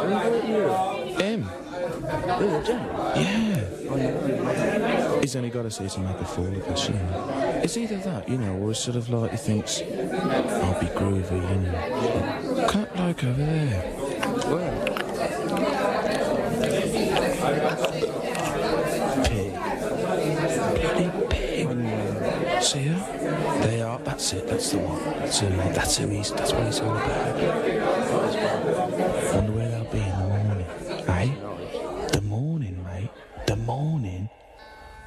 Him. Yeah. He's only got to see to make a fool of us, you know. It's either that, you know, or it's sort of like he thinks, I'll be groovy, you know. Cut like over there. Where? Pig. Bloody pig. See her? They are. That's it. That's the one. That's what he's all about. Wonder where